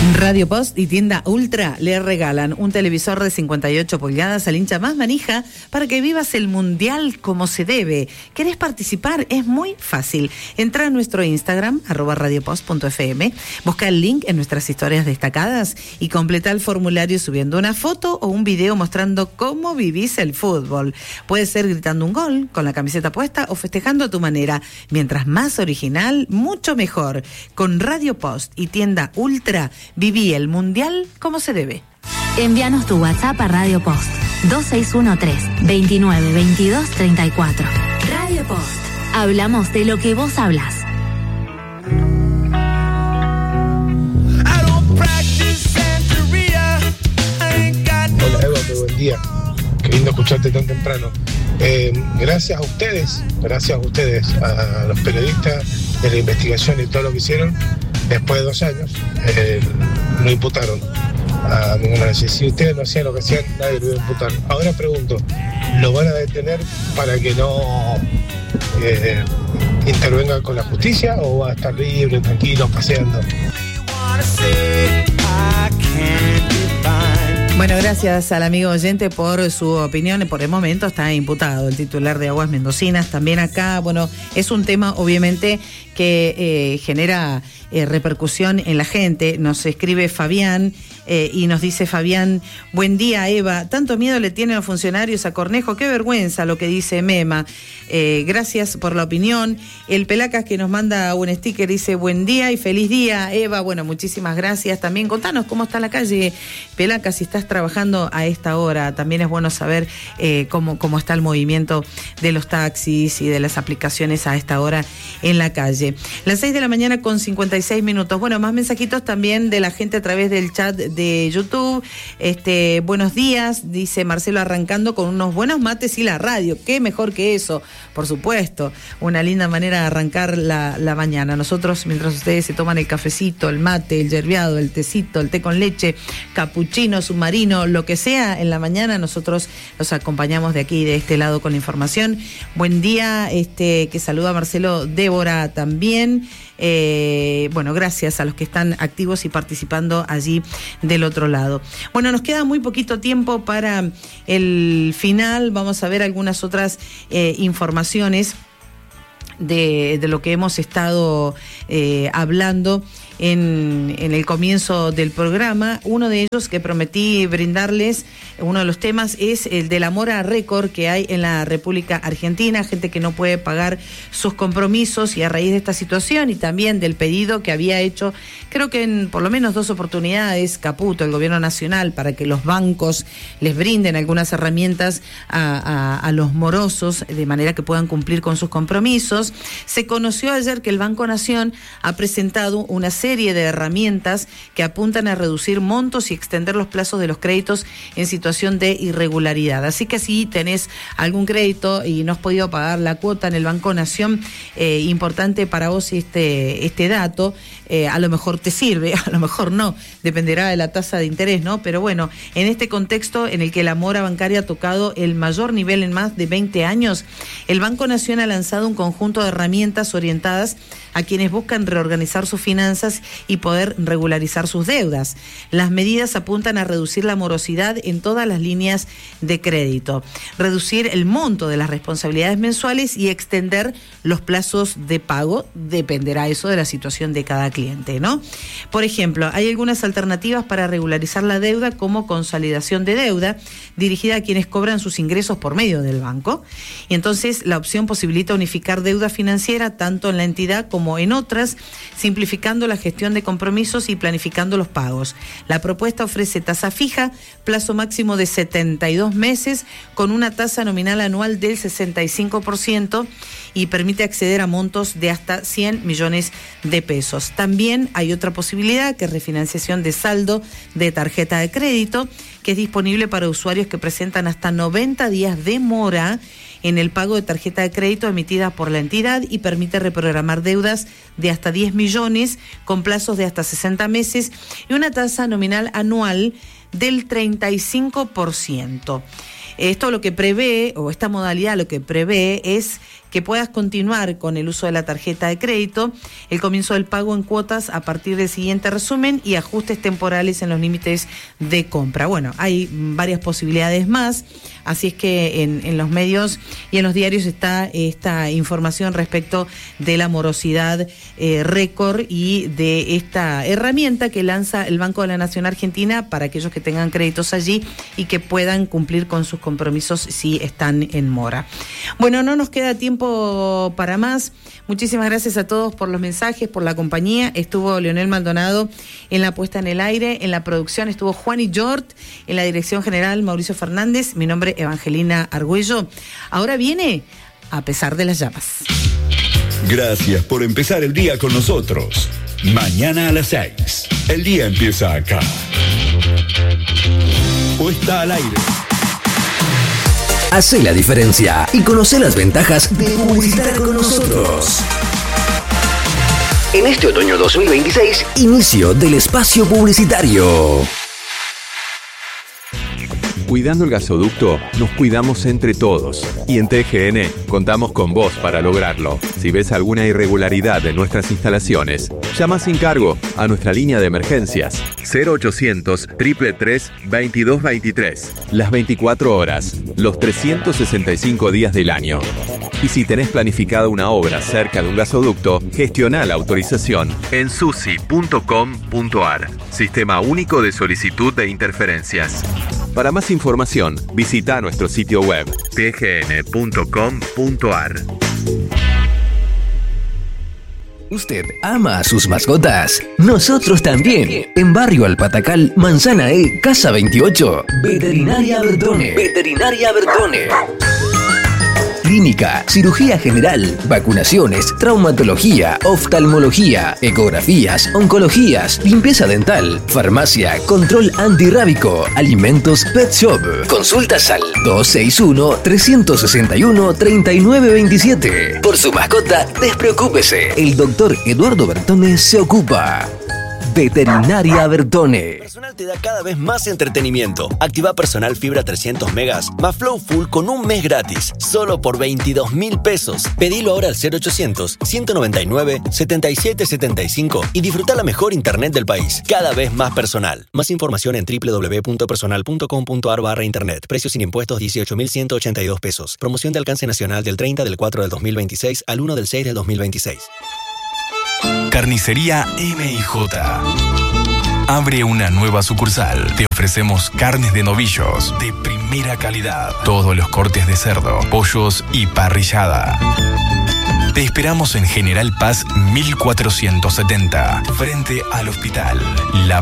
Radio Post y Tienda Ultra le regalan un televisor de 58 pulgadas al hincha más manija para que vivas el Mundial como se debe. ¿Querés participar? Es muy fácil. Entra a nuestro Instagram, @radiopost.fm, busca el link en nuestras historias destacadas y completa el formulario subiendo una foto o un video mostrando cómo vivís el fútbol. Puede ser gritando un gol, con la camiseta puesta o festejando a tu manera. Mientras más original, mucho mejor. Con Radio Post y Tienda Ultra, viví el Mundial como se debe. Envíanos tu WhatsApp a Radio Post 2613-292234. Radio Post. Hablamos de lo que vos hablas. Hola Eva, muy buen día. Qué lindo escucharte tan temprano. Gracias a ustedes, a los periodistas de la investigación y todo lo que hicieron. Después de 2 años, lo imputaron a ninguna vez. Si ustedes no hacían lo que hacían, nadie lo iba a imputar. Ahora pregunto, ¿lo van a detener para que no intervengan con la justicia o va a estar libre, tranquilo, paseando? Bueno, gracias al amigo oyente por su opinión. Por el momento está imputado el titular de Aguas Mendocinas. También acá, bueno, es un tema obviamente que genera repercusión en la gente. Nos escribe Fabián y nos dice Fabián: buen día Eva, tanto miedo le tienen los funcionarios a Cornejo, qué vergüenza lo que dice Mema. Gracias por la opinión. El Pelacas que nos manda un sticker dice: buen día y feliz día Eva. Bueno, muchísimas gracias. También contanos cómo está la calle, Pelacas, si estás trabajando a esta hora. También es bueno saber cómo está el movimiento de los taxis y de las aplicaciones a esta hora en la calle. Las 6 de la mañana con 56 minutos. Bueno, más mensajitos también de la gente a través del chat de YouTube. Buenos días, dice Marcelo, arrancando con unos buenos mates y la radio. Qué mejor que eso, por supuesto. Una linda manera de arrancar la mañana. Nosotros, mientras ustedes se toman el cafecito, el mate, el yerbeado, el tecito, el té con leche, capuchino, submarino, lo que sea en la mañana, nosotros los acompañamos de aquí, de este lado, con la información. Buen día, que saluda a Marcelo Débora también. Bueno, gracias a los que están activos y participando allí del otro lado. Bueno, nos queda muy poquito tiempo para el final. Vamos a ver algunas otras informaciones de lo que hemos estado hablando en el comienzo del programa. Uno de ellos que prometí brindarles, uno de los temas, es el de la mora récord que hay en la República Argentina, gente que no puede pagar sus compromisos, y a raíz de esta situación y también del pedido que había hecho, creo que en por lo menos 2 oportunidades, Caputo, el gobierno nacional, para que los bancos les brinden algunas herramientas a los morosos de manera que puedan cumplir con sus compromisos. Se conoció ayer que el Banco Nación ha presentado una serie de herramientas que apuntan a reducir montos y extender los plazos de los créditos en situación de irregularidad. Así que si tenés algún crédito y no has podido pagar la cuota en el Banco Nación, importante para vos este dato. A lo mejor te sirve, a lo mejor no, dependerá de la tasa de interés, ¿no? Pero bueno, en este contexto en el que la mora bancaria ha tocado el mayor nivel en más de 20 años, el Banco Nación ha lanzado un conjunto de herramientas orientadas a quienes buscan reorganizar sus finanzas y poder regularizar sus deudas. Las medidas apuntan a reducir la morosidad en todas las líneas de crédito, reducir el monto de las responsabilidades mensuales y extender los plazos de pago. Dependerá eso de la situación de cada cliente, ¿no? Por ejemplo, hay algunas alternativas para regularizar la deuda, como consolidación de deuda, dirigida a quienes cobran sus ingresos por medio del banco. Y entonces la opción posibilita unificar deuda financiera tanto en la entidad como en otras, simplificando la gestión de compromisos y planificando los pagos. La propuesta ofrece tasa fija, plazo máximo de 72 meses, con una tasa nominal anual del 65%, y permite acceder a montos de hasta 100 millones de pesos. También hay otra posibilidad, que es refinanciación de saldo de tarjeta de crédito, que es disponible para usuarios que presentan hasta 90 días de mora en el pago de tarjeta de crédito emitida por la entidad, y permite reprogramar deudas de hasta 10 millones con plazos de hasta 60 meses y una tasa nominal anual del 35%. Esto lo que prevé, o esta modalidad lo que prevé, es que puedas continuar con el uso de la tarjeta de crédito, el comienzo del pago en cuotas a partir del siguiente resumen y ajustes temporales en los límites de compra. Bueno, hay varias posibilidades más, así es que en los medios y en los diarios está esta información respecto de la morosidad récord y de esta herramienta que lanza el Banco de la Nación Argentina para aquellos que tengan créditos allí y que puedan cumplir con sus compromisos si están en mora. Bueno, no nos queda tiempo para más. Muchísimas gracias a todos por los mensajes, por la compañía. Estuvo Leonel Maldonado en la puesta en el aire, en la producción estuvo Juani Yort, en la dirección general Mauricio Fernández, mi nombre Evangelina Argüello. Ahora viene A pesar de las llamas. Gracias por empezar el día con nosotros. Mañana a las 6. El día empieza acá. O está al aire. Hacé la diferencia y conoce las ventajas de publicitar con nosotros. En este otoño 2026, inicio del espacio publicitario. Cuidando el gasoducto, nos cuidamos entre todos. Y en TGN contamos con vos para lograrlo. Si ves alguna irregularidad en nuestras instalaciones, llama sin cargo a nuestra línea de emergencias 0800 333 2223. Las 24 horas, los 365 días del año. Y si tenés planificada una obra cerca de un gasoducto, gestiona la autorización en susi.com.ar. Sistema único de solicitud de interferencias. Para más información, visita nuestro sitio web tgn.com.ar. ¿Usted ama a sus mascotas? Nosotros también. En Barrio Alpatacal, Manzana E, Casa 28. Veterinaria Bertone. Veterinaria Bertone. Clínica, cirugía general, vacunaciones, traumatología, oftalmología, ecografías, oncologías, limpieza dental, farmacia, control antirrábico, alimentos, pet shop. Consultas al 261-361-3927. Por su mascota, despreocúpese. El doctor Eduardo Bertone se ocupa. Veterinaria Bertone. Personal te da cada vez más entretenimiento. Activa Personal Fibra 300 megas más Flow Full con un mes gratis, solo por 22.000 pesos. Pedilo ahora al 0800-199-7775 y disfruta la mejor internet del país, cada vez más personal. Más información en www.personal.com.ar/internet. Precio sin impuestos 18.182 pesos. Promoción de alcance nacional del 30 del 4 del 2026 al 1 del 6 del 2026. Carnicería M&J. Abre una nueva sucursal. Te ofrecemos carnes de novillos de primera calidad. Todos los cortes de cerdo, pollos y parrillada. Te esperamos en General Paz 1470, frente al hospital. La